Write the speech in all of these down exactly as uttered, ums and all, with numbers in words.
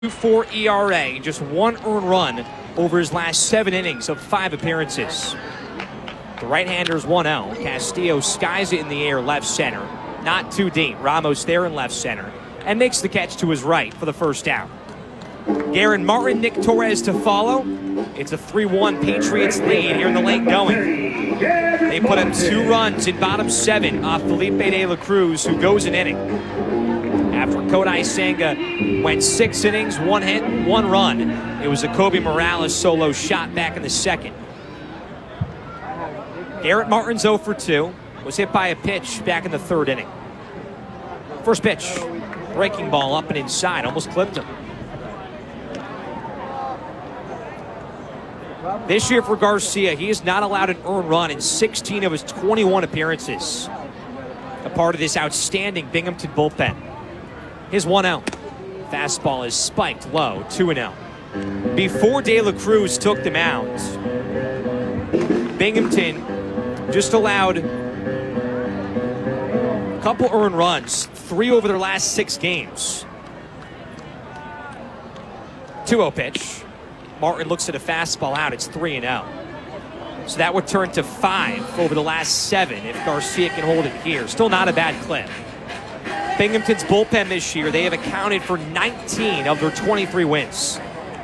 two point four E R A, just one earned run over his last seven innings of five appearances. The right-hander's one oh. Castillo skies it in the air left center. Not too deep. Ramos there in left center. And makes the catch to his right for the first down. Garen Martin, Nick Torres to follow. It's a three one Patriots lead here in the late going. They put up two runs in bottom seven off Felipe de la Cruz, who goes an inning. After Kodai Senga went six innings, one hit, one run. It was a Kobe Morales solo shot back in the second. Garrett Martin's oh for two. Was hit by a pitch back in the third inning. First pitch, breaking ball up and inside, almost clipped him. This year for Garcia, he has not allowed an earned run in sixteen of his twenty-one appearances. A part of this outstanding Binghamton bullpen. His one oh. Fastball is spiked low, two and oh. Before De La Cruz took the mound, Binghamton just allowed a couple earned runs, three over their last six games. two oh pitch. Martin looks at a fastball out. It's three and oh. So that would turn to five over the last seven if Garcia can hold it here. Still not a bad clip. Binghamton's bullpen this year, they have accounted for nineteen of their twenty-three wins.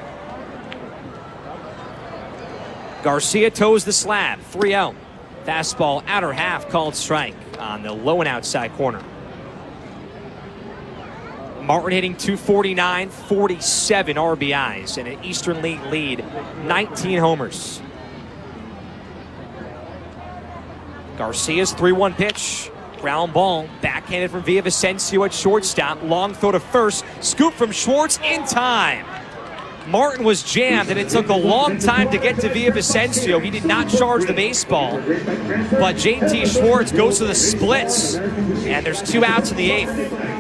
Garcia toes the slab, three oh. Fastball outer half called strike on the low and outside corner. Martin hitting two forty-nine, forty-seven R B Is, and an Eastern League lead, nineteen homers. Garcia's three one pitch. Ground ball, backhanded from Villavicencio at shortstop. Long throw to first. Scoop from Schwartz in time. Martin was jammed, and it took a long time to get to Villavicencio. He did not charge the baseball. But J T Schwartz goes to the splits, and there's two outs in the eighth.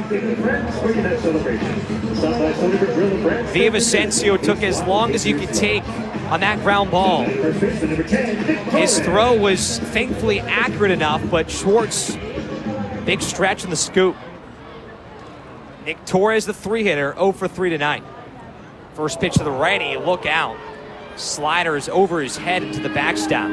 Villavicencio took as long as you could take on that ground ball. His throw was thankfully accurate enough, but Schwartz, big stretch in the scoop. Nick Torres, the three-hitter, oh for three tonight. First pitch to the righty, look out. Slider is over his head into the backstop.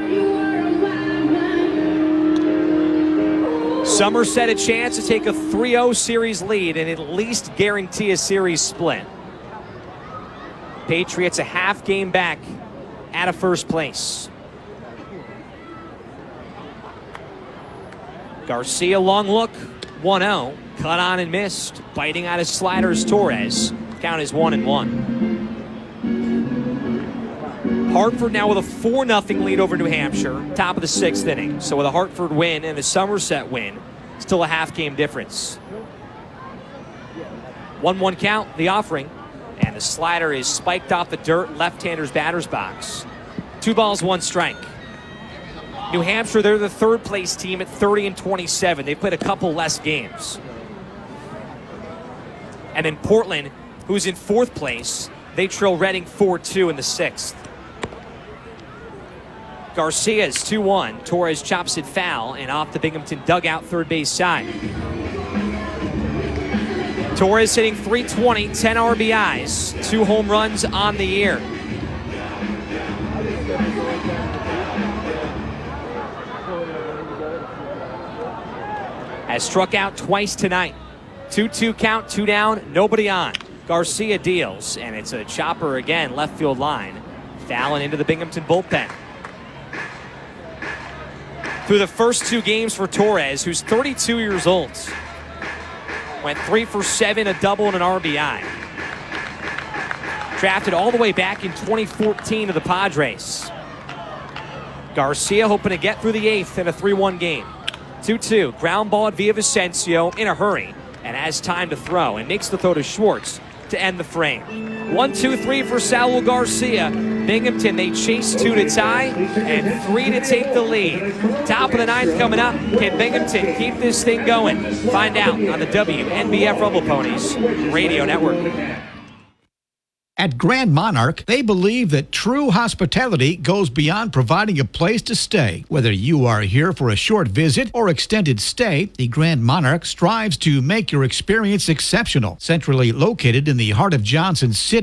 Somerset a chance to take a three oh series lead and at least guarantee a series split. Patriots a half game back out of first place. Garcia, long look, one oh. Cut on and missed. Biting out his sliders, Torres. Count is one and one. Hartford now with a four nothing lead over New Hampshire, top of the sixth inning. So with a Hartford win and a Somerset win, still a half game difference. one one count, the offering. And the slider is spiked off the dirt, left-hander's batter's box. Two balls, one strike. New Hampshire, they're the third place team at thirty and twenty-seven. They've played a couple less games. And then Portland, who's in fourth place, they trail Reading four two in the sixth. Garcia's two one. Torres chops it foul and off the Binghamton dugout third base side. Torres hitting three twenty, ten R B Is, two home runs on the year. Has struck out twice tonight. two two count, two down, nobody on. Garcia deals, and it's a chopper again, left field line. Fouling into the Binghamton bullpen. Through the first two games for Torres, who's thirty-two years old. Went three for seven, a double, and an R B I. Drafted all the way back in twenty fourteen to the Padres. Garcia hoping to get through the eighth in a three one game. two two, ground ball at Villavicencio in a hurry, and has time to throw, and makes the throw to Schwartz to end the frame. One, two, three for Saul Garcia. Binghamton, they chase two to tie and three to take the lead. Top of the ninth coming up. Can Binghamton keep this thing going? Find out on the W N B F Rumble Ponies Radio Network. At Grand Monarch, they believe that true hospitality goes beyond providing a place to stay. Whether you are here for a short visit or extended stay, the Grand Monarch strives to make your experience exceptional. Centrally located in the heart of Johnson City,